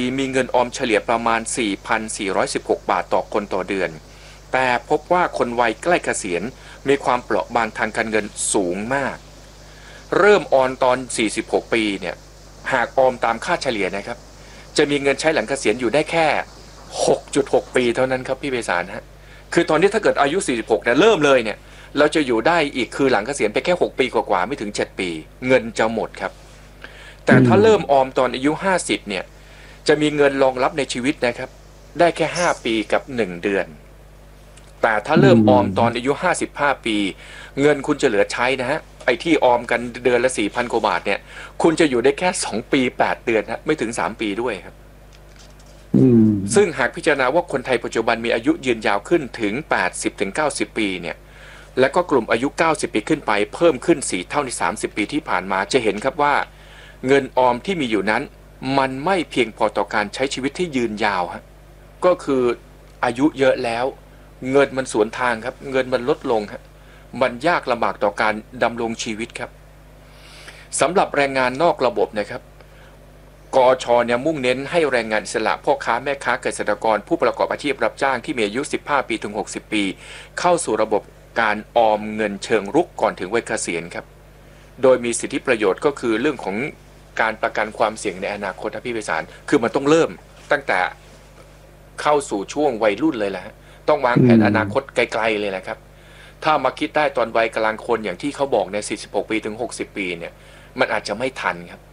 มีเงินออมเฉลี่ยประมาณ 4,416 บาทต่อคนต่อเดือนแต่พบว่าคนวัยใกล้เกษียณมีความเปราะบางทางการเงินสูงมากเริ่มออมตอน46ปีเนี่ยหากออมตามค่าเฉลี่ยนะครับจะมีเงินใช้หลังเกษียณอยู่ได้แค่ 6.6 ปีเท่านั้นครับพี่เบสารฮะคือตอนนี้ถ้าเกิดอายุ46เนี่ยเริ่มเลยเนี่ยเราจะอยู่ได้อีกคือหลังเกษียณไปแค่6ปีกว่าๆไม่ถึง7ปีเงินจะหมดครับแต่ถ้าเริ่มออมตอนอายุ50เนี่ยจะมีเงินรองรับในชีวิตนะครับได้แค่5ปีกับ1เดือนแต่ถ้าเริ่มออมตอนอายุ55ปีเงินคุณจะเหลือใช้นะฮะไอ้ที่ออมกันเดือนละ 4,000 กว่าบาทเนี่ยคุณจะอยู่ได้แค่2ปี8เดือนฮะไม่ถึง3ปีด้วยครับซึ่งหากพิจารณาว่าคนไทยปัจจุบันมีอายุยืนยาวขึ้นถึง 80-90 ปีเนี่ยและก็กลุ่มอายุ90ปีขึ้นไปเพิ่มขึ้น4เท่าใน30ปีที่ผ่านมาจะเห็นครับว่าเงินออมที่มีอยู่นั้นมันไม่เพียงพอต่อการใช้ชีวิตที่ยืนยาวฮะก็คืออายุเยอะแล้วเงินมันสวนทางครับเงินมันลดลงฮะมันยากลำบากต่อการดำรงชีวิตครับสำหรับแรงงานนอกระบบนะครับกช.เนี่ยมุ่งเน้นให้แรงงานอิสระพ่อค้าแม่ค้าเกษตรกรผู้ประกอบอาชีพรับจ้างที่มีอายุ15ปีถึง60ปีเข้าสู่ระบบการออมเงินเชิงรุกก่อนถึงวัยเกษียณครับโดยมีสิทธิประโยชน์ก็คือเรื่องของการประกันความเสี่ยงในอนาคตนะพี่ไพศาลคือมันต้องเริ่มตั้งแต่เข้าสู่ช่วงวัยรุ่นเลยแหละต้องวางแผนอนาคตไกลๆเลยนะครับถ้ามาคิดได้ตอนวัยกลางคนอย่างที่เขาบอกใน46ปีถึง60ปีเนี่ยมันอาจจะไม่ทันครับ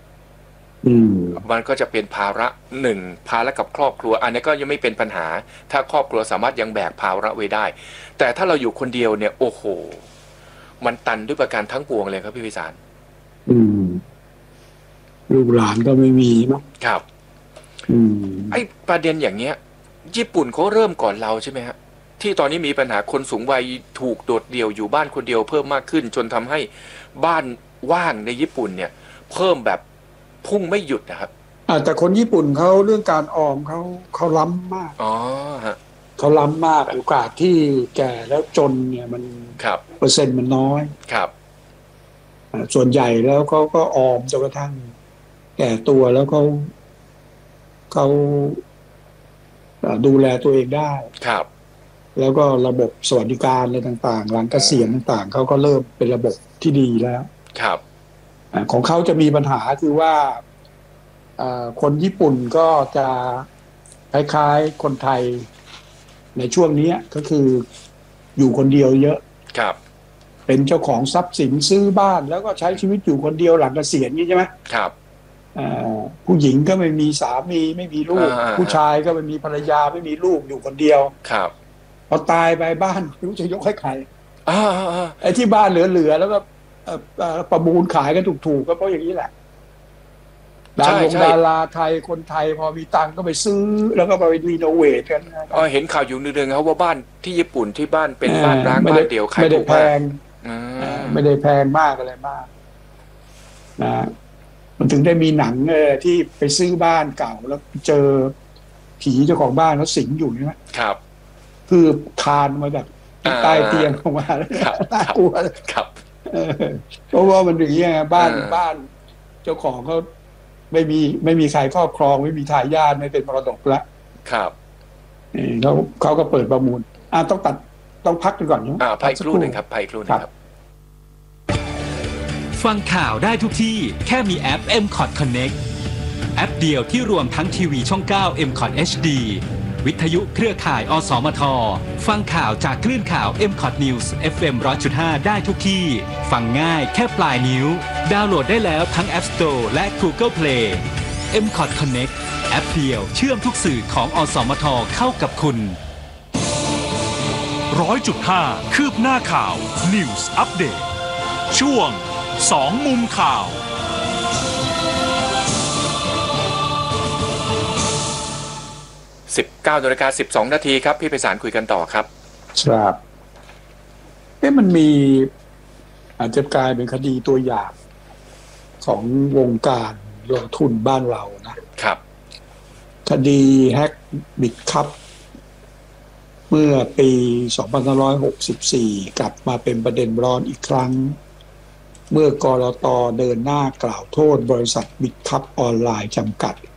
มันก็จะเป็นภาระหนึ่งภาระกับครอบครัวอันนี้ก็ยังไม่เป็นปัญหาถ้าครอบครัวสามารถยังแบกภาระไว้ได้แต่ถ้าเราอยู่คนเดียวเนี่ยโอ้โหมันตันด้วยประการทั้งปวงเลยครับพี่วิสารลูกหลานก็ไม่มีมั้งครับไอ้ประเด็นอย่างเงี้ยญี่ปุ่นเขาเริ่มก่อนเราใช่ไหมครับที่ตอนนี้มีปัญหาคนสูงวัยถูกโดดเดี่ยวอยู่บ้านคนเดียวเพิ่มมากขึ้นจนทำให้บ้านว่างในญี่ปุ่นเนี่ยเพิ่มแบบพุ่งไม่หยุดนะครับแต่คนญี่ปุ่นเขาเรื่องการออมเขาล้ำมากฮะเขาล้ำมากโอกาสที่แก่แล้วจนเนี่ยมันเปอร์เซ็นต์มันน้อยครับส่วนใหญ่แล้วเขาก็ออมจนกระทั่งแก่ตัวแล้วเขาดูแลตัวเองได้ครับแล้วก็ระบบสวัสดิการอะไรต่างๆหลังเกษียณต่างๆเขาก็เริ่มเป็นระบบที่ดีแล้วครับของเขาจะมีปัญหาคือว่าคนญี่ปุ่นก็จะคล้ายๆคนไทยในช่วงนี้ก็คืออยู่คนเดียวเยอะครับเป็นเจ้าของทรัพย์สินซื้อบ้านแล้วก็ใช้ชีวิตอยู่คนเดียวหลังเกษียณนี่ใช่ไหมครับผู้หญิงก็ไม่มีสามีไม่มีลูกผู้ชายก็ไม่มีภรรยาไม่มีลูกอยู่คนเดียวครับพอตายไปบ้านไม่รู้จะยกให้ใครไอ้ที่บ้านเหลือๆแล้วก็ประมูลขายกันถูกๆก็เพราะอย่างนี้แหละดาราไทยคนไทยพอมีตังก็ไปซื้อแล้วก็ไปรีโนเวทกันเห็นข่าวอยู่นึงครับว่าบ้านที่ญี่ปุ่นที่บ้านเป็นบ้านร้างบ้านเดี่ยวขายถูกมากไม่ได้แพงมากอะไรมากนะมันถึงได้มีหนังที่ไปซื้อบ้านเก่าแล้วเจอผีเจ้าของบ้านเขาสิงอยู่ใช่ไหมครับคือคานมาแบบใต้เตียงออกมาน่ากลัวครับเพราะว่ามันอย่างนี้ไงบ้านเจ้าของเขาไม่มีใครครอบครองไม่มีทายาทไม่เป็นมรดกแล้วครับเขาก็เปิดประมูลต้องพักกันก่อนนะพักครู่หนึ่งครับพักครู่นึงครับฟังข่าวได้ทุกที่แค่มีแอป MCOT Connect แอปเดียวที่รวมทั้งทีวีช่อง9 MCOT HD วิทยุเครือข่ายอสมทฟังข่าวจากคลื่นข่าว MCOT News FM 100.5 ได้ทุกที่ฟังง่ายแค่ปลายนิ้วดาวน์โหลดได้แล้วทั้ง App Store และ Google Play MCOT Connect แอปเดียวเชื่อมทุกสื่อของอสมทเข้ากับคุณ 100.5 คืบหน้าข่าว News Update ช่วง2มุมข่าว 19:12 นาทีครับพี่ไพศาลคุยกันต่อครับครับมันมีอาจจะกลายเป็นคดีตัวอย่างของวงการลงทุนบ้านเรานะครับคดีแฮกบิตคัพเมื่อปี2564กลับมาเป็นประเด็นร้อนอีกครั้งเมื่อกลต.เดินหน้ากล่าวโทษบริษัทบิตคัพออนไลน์จำกัด